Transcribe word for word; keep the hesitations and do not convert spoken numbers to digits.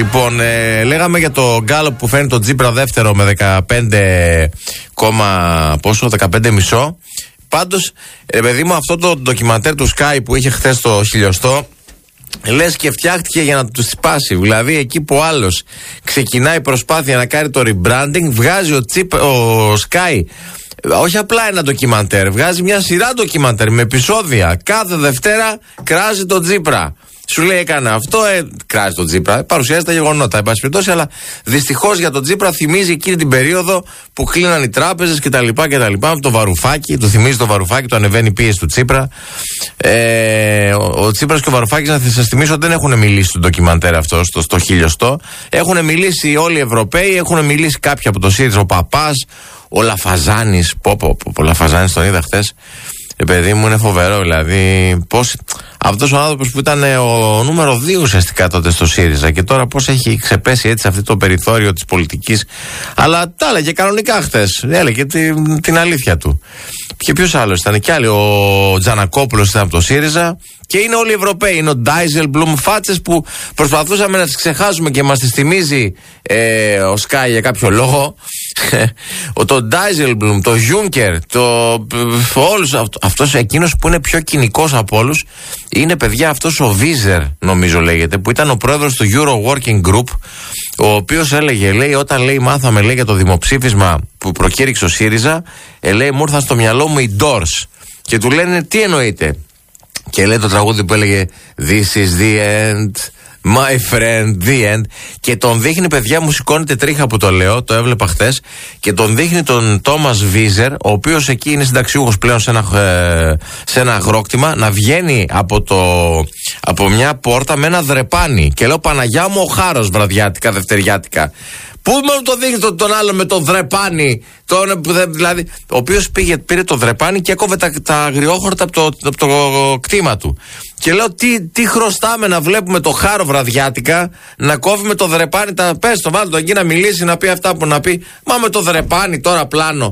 Λοιπόν, ε, λέγαμε για το Γκάλοπ που φέρνει τον Τσίπρα δεύτερο με δεκαπέντε, πόσο, δεκαπέντε κόμμα πέντε. Πάντως, ε, παιδί μου, αυτό το ντοκιμαντέρ του Sky που είχε χθες το χιλιοστό, λες και φτιάχτηκε για να του σπάσει. Δηλαδή, εκεί που ο άλλος ξεκινάει προσπάθεια να κάνει το rebranding, βγάζει ο, Τσίπ, ο Sky όχι απλά ένα ντοκιμαντέρ, βγάζει μια σειρά ντοκιμαντέρ με επεισόδια. Κάθε Δευτέρα κράζει τον Τσίπρα. Σου λέει έκανε αυτό, ε, κράζει τον Τσίπρα. Παρουσιάζει τα γεγονότα, εν πάση περιπτώσει, αλλά δυστυχώς για τον Τσίπρα θυμίζει εκείνη την περίοδο που κλείναν οι τράπεζες κτλ. κτλ. Το Βαρουφάκι, του θυμίζει το Βαρουφάκι, το ανεβαίνει η πίεση του Τσίπρα. Ε, ο, ο Τσίπρας και ο Βαρουφάκης, να σας θυμίσω, δεν έχουν μιλήσει στο ντοκιμαντέρ αυτό, στο, στο χίλιοστό. Έχουν μιλήσει όλοι οι Ευρωπαίοι, έχουν μιλήσει κάποιοι από το ΣΥΡΙΖΑ, ο Παπάς, ο Λαφαζάνης. Πω, πω, πω, πω, Λαφαζάνης τον είδα χθες. Ε, παιδί μου, είναι φοβερό, δηλαδή πώς αυτός ο άνθρωπος που ήταν ο νούμερο δύο ουσιαστικά τότε στο ΣΥΡΙΖΑ και τώρα πώς έχει ξεπέσει έτσι αυτό το περιθώριο της πολιτικής. Αλλά τα έλεγε κανονικά χθες, έλεγε την, την αλήθεια του. Και ποιος άλλος ήταν, κι άλλοι, ο Τζανακόπουλος ήταν από το ΣΥΡΙΖΑ. Και είναι όλοι οι Ευρωπαίοι. Είναι ο Ντάιζελμπλουμ, φάτσες που προσπαθούσαμε να τις ξεχάσουμε και μας τις θυμίζει ε, ο Σκάι για κάποιο λόγο. Το Ντάιζελμπλουμ, το Γιούνκερ, το, όλους, αυτός εκείνος που είναι πιο κοινικός από όλους είναι, παιδιά, αυτός ο Βίζερ, νομίζω λέγεται, που ήταν ο πρόεδρος του Euro Working Group, ο οποίος έλεγε, λέει, όταν λέει μάθαμε λέει, για το δημοψήφισμα που προκήρυξε ο ΣΥΡΙΖΑ, ε, λέει, μου ήρθαν στο μυαλό μου οι Doors. Και του λένε, τι εννοείται? Και λέει το τραγούδι που έλεγε This is the end, my friend, the end. Και τον δείχνει, παιδιά, μου σηκώνεται τρίχα που το λέω, το έβλεπα χθες. Και τον δείχνει τον Τόμας Βίζερ, ο οποίος εκεί είναι συνταξιούχος πλέον σε ένα, ε, σε ένα αγρόκτημα, να βγαίνει από, το, από μια πόρτα με ένα δρεπάνι. Και λέω, Παναγιά μου, ο χάρος βραδιάτικα, δευτεριάτικα. Πού μόνο το δείχνει τον, τον άλλο με το δρεπάνι, τον, δηλαδή, ο οποίος πήγε, πήρε το δρεπάνι και έκοβε τα, τα αγριόχορτα από το, από το κτήμα του. Και λέω, τι, τι χρωστάμε να βλέπουμε το χάρο βραδιάτικα να κόβει με το δρεπάνι τα. Πες το, βάλτε το εκεί να μιλήσει, να πει αυτά που να πει. Μα με το δρεπάνι τώρα πλάνο.